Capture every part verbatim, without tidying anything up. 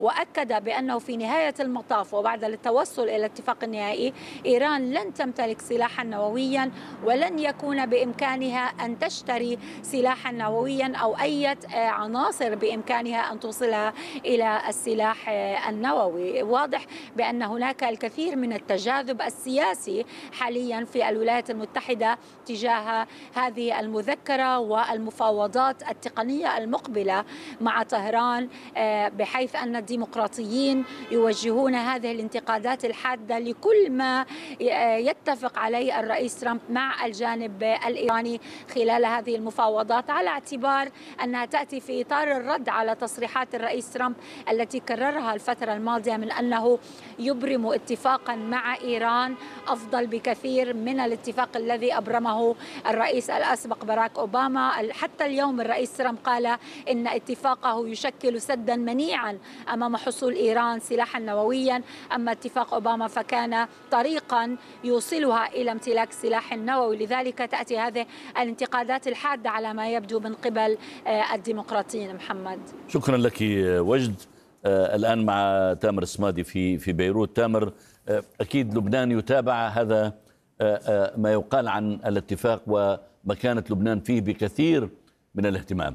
وأكد بأنه في نهاية المطاف وبعد التوصل إلى الاتفاق النهائي إيران لن تمتلك سلاحا نوويا ولن يكون بإمكانها أن تشتري سلاحا نوويا أو أي عناصر بإمكانها أن توصلها إلى السلاح النووي. واضح بأن هناك الكثير من التجاذب السياسي حاليا في الولايات المتحدة تجاه هذه المذكرة والمفاوضات التقنية المقبلة مع طهران، بحيث أن الديمقراطيين يوجهون هذه الانتقادات الحادة لكل ما يتفق عليه الرئيس ترامب مع الجانب الإيراني خلال هذه المفاوضات، على اعتبار أنها تأتي في إطار الرد على تصريحات الرئيس ترامب التي كررها الفترة الماضية من أنه يبرم اتفاقا مع إيران أفضل بكثير من الاتفاق الذي أبرمه الرئيس الأسبق باراك أوباما. حتى اليوم الرئيس ترامب قال إن اتفاقه يشكل سدا منيعا أمام حصول إيران سلاحا نوويا، أما اتفاق أوباما فكان طريقا يوصلها إلى امتلاك سلاح نووي. لذلك تأتي هذه الانتقادات الحادة على ما يبدو من قبل الديمقراطيين. محمد، شكرا لك وجد. الآن مع تامر السمادي في في بيروت. تامر، أكيد لبنان يتابع هذا ما يقال عن الاتفاق ومكانة لبنان فيه بكثير من الاهتمام.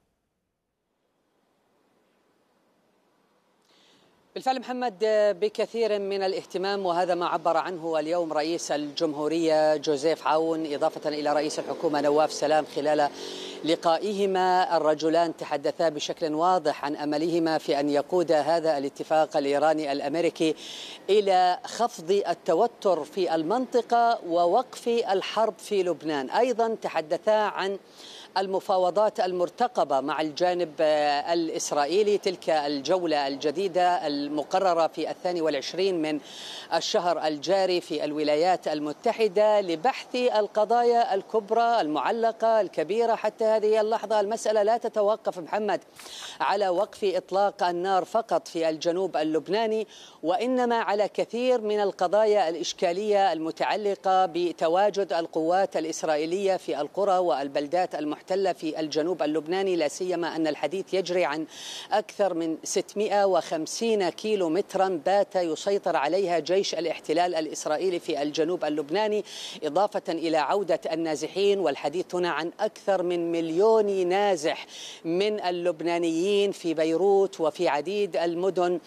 بالفعل محمد، بكثير من الاهتمام، وهذا ما عبر عنه اليوم رئيس الجمهورية جوزيف عون إضافة إلى رئيس الحكومة نواف سلام. خلال لقائهما الرجلان تحدثا بشكل واضح عن أملهما في أن يقود هذا الاتفاق الإيراني الأمريكي إلى خفض التوتر في المنطقة ووقف الحرب في لبنان. أيضا تحدثا عن المفاوضات المرتقبة مع الجانب الإسرائيلي، تلك الجولة الجديدة المقررة في الثاني والعشرين من الشهر الجاري في الولايات المتحدة لبحث القضايا الكبرى المعلقة الكبيرة. حتى هذه اللحظة المسألة لا تتوقف محمد على وقف إطلاق النار فقط في الجنوب اللبناني، وإنما على كثير من القضايا الإشكالية المتعلقة بتواجد القوات الإسرائيلية في القرى والبلدات المحتلة في الجنوب اللبناني، لا سيما أن الحديث يجري عن أكثر من ستمئة وخمسين كيلو مترا بات يسيطر عليها جيش الاحتلال الإسرائيلي في الجنوب اللبناني، إضافة إلى عودة النازحين. والحديث هنا عن أكثر من مليون نازح من اللبنانيين في بيروت وفي عديد المدن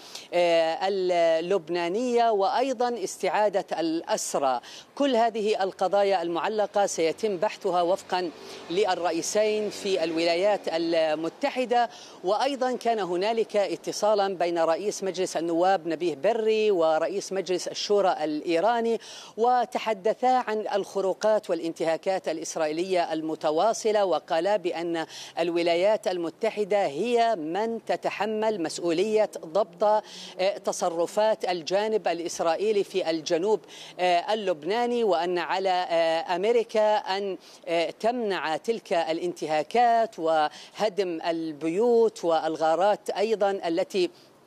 اللبنانية، وأيضا استعادة الأسرى. كل هذه القضايا المعلقة سيتم بحثها وفقا للرئيسين في الولايات المتحدة. وأيضا كان هنالك اتصالا بين رئيس مجلس النواب نبيه بري ورئيس مجلس الشورى الإيراني، وتحدثا عن الخروقات والانتهاكات الإسرائيلية المتواصلة، وقالا بأن الولايات المتحدة هي من تتحمل مسؤولية ضبط تصرفات الجانب الإسرائيلي في الجنوب اللبناني، وأن على أمريكا أن تمنع تلك الانتهاكات وهدم البيوت والغارات أيضا التي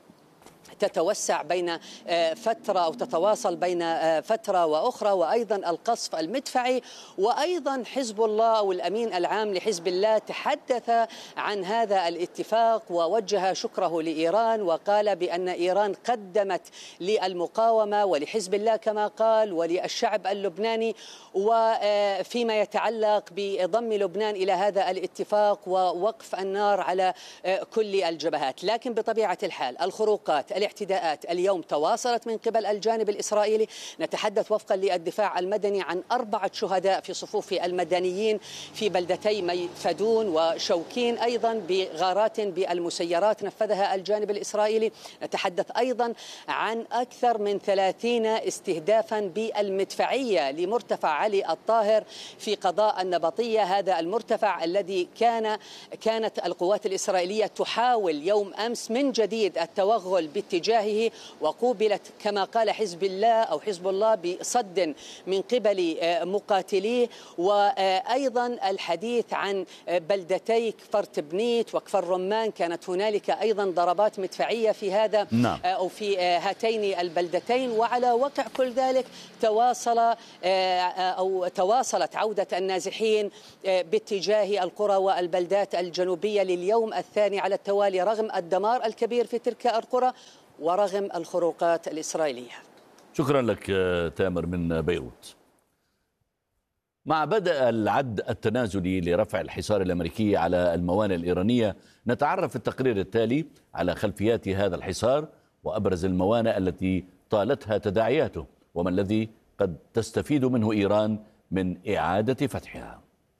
تتوسع بين فترة أو تتواصل بين فترة وأخرى، وأيضا القصف المدفعي. وأيضا حزب الله أو الأمين العام لحزب الله تحدث عن هذا الاتفاق ووجه شكره لإيران، وقال بأن إيران قدمت للمقاومة ولحزب الله كما قال وللشعب اللبناني، وفيما يتعلق بضم لبنان إلى هذا الاتفاق ووقف النار على كل الجبهات. لكن بطبيعة الحال الخروقات الاعتداءات اليوم تواصلت من قبل الجانب الإسرائيلي. نتحدث وفقا للدفاع المدني عن أربعة شهداء في صفوف المدنيين في بلدتي ميفدون وشوكين، أيضا بغارات بالمسيرات نفذها الجانب الإسرائيلي. نتحدث أيضا عن أكثر من ثلاثين استهدافا بالمدفعية لمرتفع علي الطاهر في قضاء النبطية، هذا المرتفع الذي كان كانت القوات الإسرائيلية تحاول يوم أمس من جديد التوغل اتجاهه، وقوبلت كما قال حزب الله أو حزب الله بصد من قبل مقاتليه. وأيضا الحديث عن بلدتي كفر تبنيت وكفر رمان، كانت هنالك أيضا ضربات مدفعية في هذا نعم. أو في هاتين البلدتين. وعلى وقع كل ذلك تواصل أو تواصلت عودة النازحين باتجاه القرى والبلدات الجنوبية لليوم الثاني على التوالي، رغم الدمار الكبير في تلك القرى ورغم الخروقات الإسرائيلية. شكرا لك تامر من بيروت. مع بدء العد التنازلي لرفع الحصار الأمريكي على الموانئ الإيرانية، نتعرف في التقرير التالي على خلفيات هذا الحصار وأبرز الموانئ التي طالتها تداعياته، وما الذي قد تستفيد منه إيران من إعادة فتحها.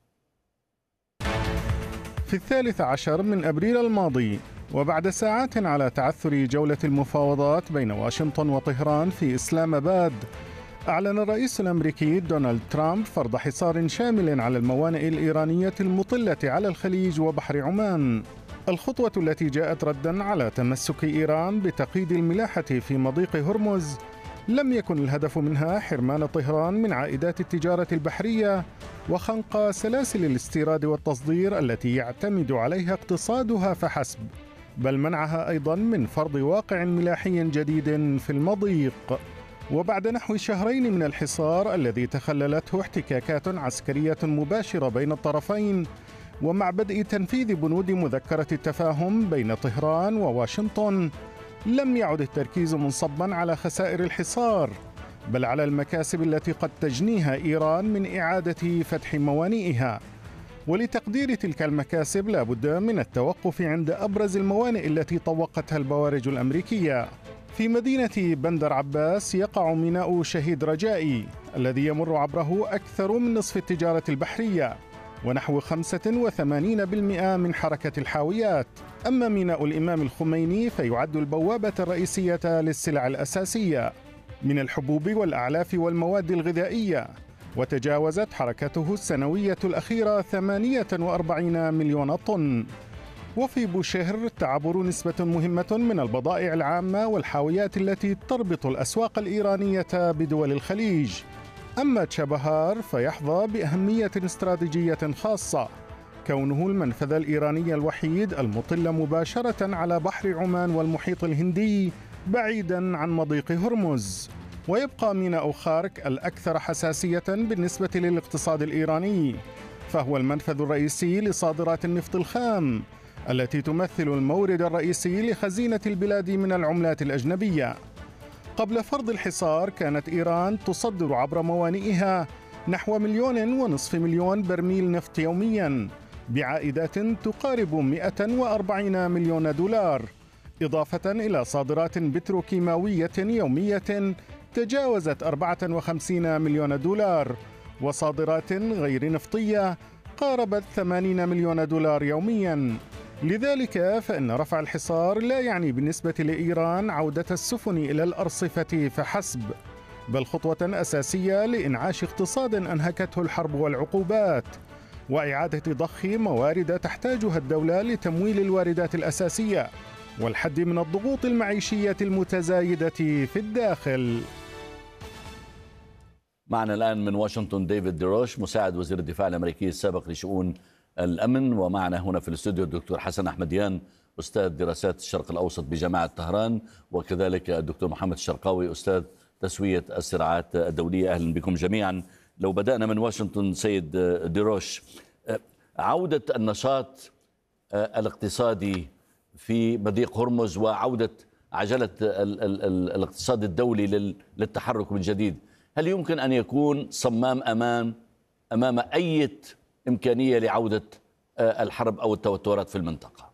في الثالث عشر من أبريل الماضي، وبعد ساعات على تعثر جولة المفاوضات بين واشنطن وطهران في إسلام آباد، أعلن الرئيس الأمريكي دونالد ترامب فرض حصار شامل على الموانئ الإيرانية المطلة على الخليج وبحر عمان. الخطوة التي جاءت رداً على تمسك إيران بتقييد الملاحة في مضيق هرمز لم يكن الهدف منها حرمان طهران من عائدات التجارة البحرية وخنق سلاسل الاستيراد والتصدير التي يعتمد عليها اقتصادها فحسب، بل منعها أيضاً من فرض واقع ملاحي جديد في المضيق. وبعد نحو شهرين من الحصار الذي تخللته احتكاكات عسكرية مباشرة بين الطرفين، ومع بدء تنفيذ بنود مذكرة التفاهم بين طهران وواشنطن، لم يعد التركيز منصبا على خسائر الحصار، بل على المكاسب التي قد تجنيها إيران من إعادة فتح موانئها. ولتقدير تلك المكاسب لا بد من التوقف عند أبرز الموانئ التي طوقتها البوارج الأمريكية. في مدينة بندر عباس يقع ميناء شهيد رجائي الذي يمر عبره أكثر من نصف التجارة البحرية ونحو خمسة وثمانين بالمئة من حركة الحاويات. أما ميناء الإمام الخميني فيعد البوابة الرئيسية للسلع الأساسية من الحبوب والأعلاف والمواد الغذائية، وتجاوزت حركته السنوية الأخيرة ثمانية وأربعين مليون طن. وفي بوشهر تعبر نسبة مهمة من البضائع العامة والحاويات التي تربط الأسواق الإيرانية بدول الخليج. أما تشابهار فيحظى بأهمية استراتيجية خاصة، كونه المنفذ الإيراني الوحيد المطل مباشرة على بحر عمان والمحيط الهندي بعيداً عن مضيق هرمز. ويبقى ميناء خارك الأكثر حساسية بالنسبة للاقتصاد الإيراني، فهو المنفذ الرئيسي لصادرات النفط الخام التي تمثل المورد الرئيسي لخزينة البلاد من العملات الأجنبية. قبل فرض الحصار كانت إيران تصدر عبر موانئها نحو مليون ونصف مليون برميل نفط يومياً بعائدات تقارب مئة وأربعين مليون دولار، إضافة إلى صادرات بتروكيماوية يومية تجاوزت أربعة وخمسين مليون دولار، وصادرات غير نفطية قاربت ثمانين مليون دولار يومياً. لذلك فإن رفع الحصار لا يعني بالنسبة لإيران عودة السفن إلى الأرصفة فحسب، بل خطوة أساسية لإنعاش اقتصاد أنهكته الحرب والعقوبات، وإعادة ضخ موارد تحتاجها الدولة لتمويل الواردات الأساسية والحد من الضغوط المعيشية المتزايدة في الداخل. معنا الآن من واشنطن ديفيد ديروش مساعد وزير الدفاع الأمريكي السابق لشؤون الأمن، ومعنا هنا في الاستوديو الدكتور حسن أحمديان أستاذ دراسات الشرق الأوسط بجامعة طهران، وكذلك الدكتور محمد الشرقاوي أستاذ تسوية الصراعات الدولية. أهلا بكم جميعا. لو بدأنا من واشنطن سيد ديروش، عودة النشاط الاقتصادي في مضيق هرمز وعودة عجلة الاقتصاد الدولي للتحرك من جديد، هل يمكن أن يكون صمام أمان أمام أي إمكانية لعودة الحرب أو التوترات في المنطقة؟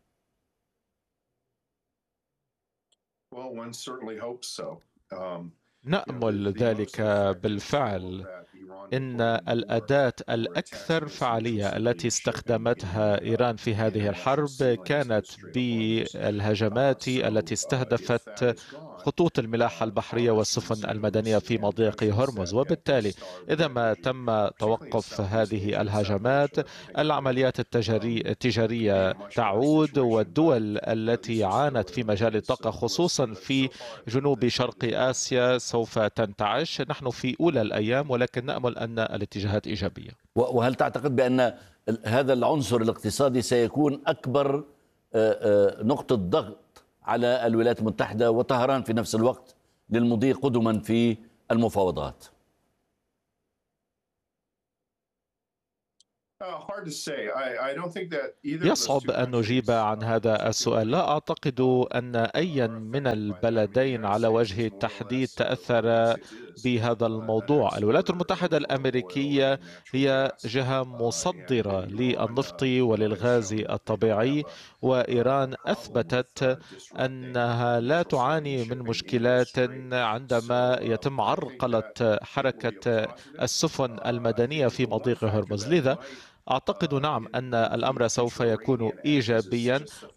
نأمل ذلك بالفعل. إن الأداة الأكثر فعالية التي استخدمتها إيران في هذه الحرب كانت بالهجمات التي استهدفت خطوط الملاحة البحرية والسفن المدنية في مضيق هرمز. وبالتالي إذا ما تم توقف هذه الهجمات العمليات التجارية تعود، والدول التي عانت في مجال الطاقة خصوصا في جنوب شرق آسيا سوف تنتعش. نحن في أولى الأيام ولكن نأمل أن الاتجاهات إيجابية. وهل تعتقد بأن هذا العنصر الاقتصادي سيكون أكبر نقطة ضغط على الولايات المتحدة وطهران في نفس الوقت للمضي قدما في المفاوضات؟ يصعب أن نجيب عن هذا السؤال. لا أعتقد أن أي من البلدين على وجه التحديد تأثر بهذا الموضوع. الولايات المتحدة الأمريكية هي جهة مصدرة للنفط وللغاز الطبيعي، وإيران أثبتت أنها لا تعاني من مشكلات عندما يتم عرقلة حركة السفن المدنية في مضيق هرمز. لذا أعتقد نعم أن الأمر سوف يكون إيجابيا،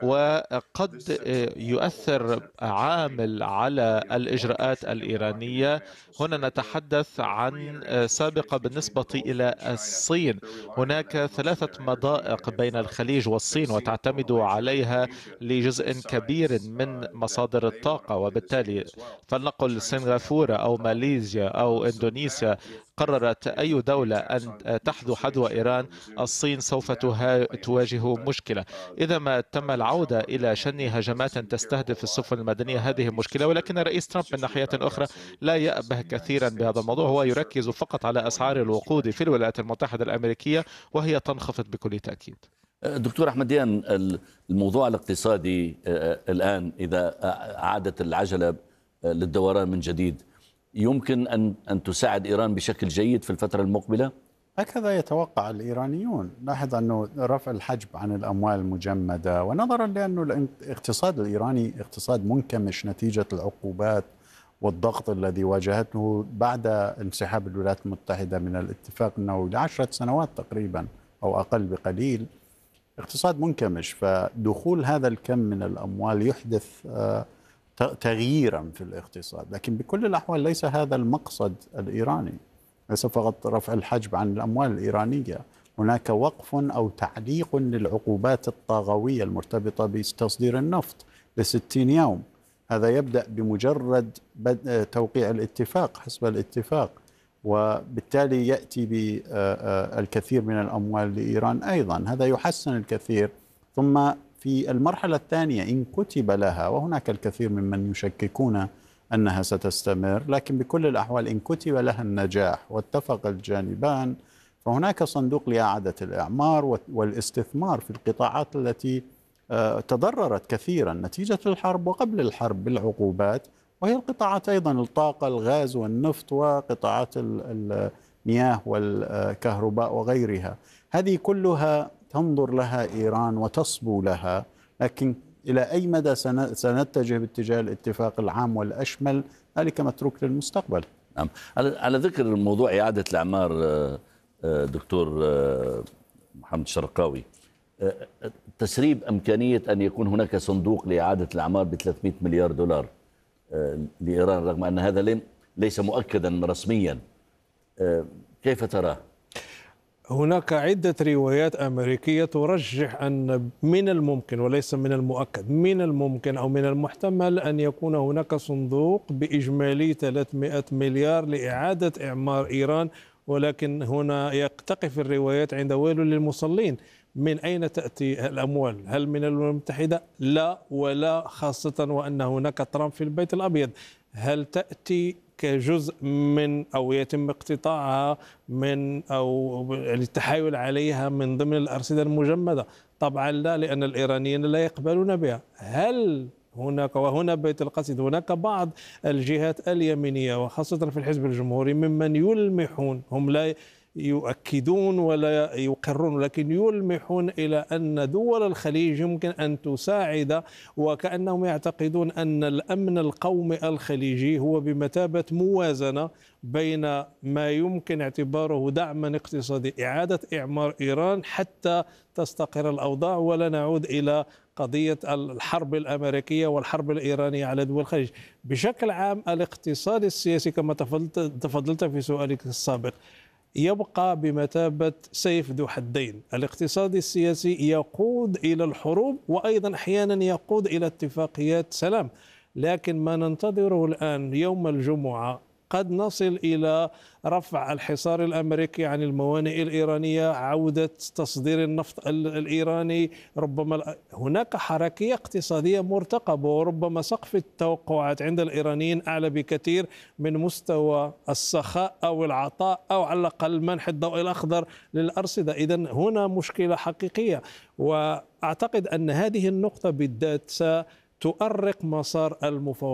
وقد يؤثر عامل على الإجراءات الإيرانية. هنا نتحدث عن سابقة بالنسبة إلى الصين. هناك ثلاثة مضائق بين الخليج والصين وتعتمد عليها لجزء كبير من مصادر الطاقة، وبالتالي فلنقل سنغافورة أو ماليزيا أو إندونيسيا قررت أي دولة أن تحذو حذو إيران، الصين سوف تواجه مشكلة. إذا ما تم العودة إلى شن هجمات تستهدف السفن المدنية هذه مشكلة، ولكن الرئيس ترامب من ناحية أخرى لا يأبه كثيرا بهذا الموضوع. هو يركز فقط على أسعار الوقود في الولايات المتحدة الأمريكية وهي تنخفض بكل تأكيد. دكتور أحمديان، الموضوع الاقتصادي الآن إذا عادت العجلة للدوران من جديد يمكن أن أن تساعد إيران بشكل جيد في الفترة المقبلة؟ هكذا يتوقع الإيرانيون. لاحظ أنه رفع الحجب عن الأموال المجمدة، ونظرا لأنه الاقتصاد الإيراني اقتصاد منكمش نتيجة العقوبات والضغط الذي واجهته بعد انسحاب الولايات المتحدة من الاتفاق النووي لعشرة سنوات تقريبا أو أقل بقليل، اقتصاد منكمش. فدخول هذا الكم من الأموال يحدث تغييرا في الاقتصاد، لكن بكل الأحوال ليس هذا المقصد الإيراني، ليس فقط رفع الحجب عن الأموال الإيرانية. هناك وقف أو تعليق للعقوبات الطاغوية المرتبطة بتصدير النفط لستين يوم. هذا يبدأ بمجرد توقيع الاتفاق حسب الاتفاق، وبالتالي يأتي بالكثير من الأموال لإيران أيضا. هذا يحسن الكثير. ثم في المرحلة الثانية إن كتب لها، وهناك الكثير ممن يشككون أنها ستستمر، لكن بكل الأحوال إن كتب لها النجاح واتفق الجانبان، فهناك صندوق لإعادة الإعمار والاستثمار في القطاعات التي تضررت كثيرا نتيجة الحرب وقبل الحرب بالعقوبات، وهي القطاعات أيضا الطاقة، الغاز والنفط، وقطاعات المياه والكهرباء وغيرها. هذه كلها تنظر لها إيران وتصبو لها، لكن إلى أي مدى سنتجه باتجاه الاتفاق العام والأشمل ذلك متروك للمستقبل. نعم. على ذكر موضوع إعادة الأعمار دكتور محمد الشرقاوي، تسريب إمكانية أن يكون هناك صندوق لإعادة الأعمار ب ثلاثمئة مليار دولار لإيران رغم أن هذا ليس مؤكدا رسميا، كيف تراه؟ هناك عدة روايات أمريكية ترجح أن من الممكن وليس من المؤكد، من الممكن أو من المحتمل أن يكون هناك صندوق بإجمالي ثلاثمئة مليار لإعادة إعمار إيران، ولكن هنا يقتقف الروايات عند ويل للمصلين. من أين تأتي الأموال؟ هل من الولايات المتحدة؟ لا ولا، خاصة وأن هناك ترامب في البيت الأبيض. هل تأتي كجزء من أو يتم اقتطاعها من أو التحايل عليها من ضمن الأرصدة المجمدة؟ طبعا لا، لأن الإيرانيين لا يقبلون بها. هل هناك، وهنا بيت القصيد، هناك بعض الجهات اليمينية وخاصة في الحزب الجمهوري ممن يلمحون، هم لا يؤكدون ولا يقرون لكن يلمحون إلى أن دول الخليج يمكن أن تساعد، وكأنهم يعتقدون أن الأمن القومي الخليجي هو بمثابة موازنة بين ما يمكن اعتباره دعما اقتصادي، إعادة إعمار إيران حتى تستقر الأوضاع ولا نعود إلى قضية الحرب الأمريكية والحرب الإيرانية على دول الخليج. بشكل عام الاقتصاد السياسي كما تفضلت في سؤالك السابق يبقى بمثابة سيف ذو حدين. الاقتصاد السياسي يقود إلى الحروب وأيضا أحيانا يقود إلى اتفاقيات سلام، لكن ما ننتظره الآن يوم الجمعة قد نصل إلى رفع الحصار الأمريكي عن الموانئ الإيرانية، عودة تصدير النفط الإيراني، ربما هناك حركية اقتصادية مرتقبة، وربما سقف التوقعات عند الإيرانيين أعلى بكثير من مستوى السخاء أو العطاء أو على الأقل منح الضوء الأخضر للأرصدة. إذن هنا مشكلة حقيقية، وأعتقد أن هذه النقطة بالذات ستؤرق مسار المفاوضات.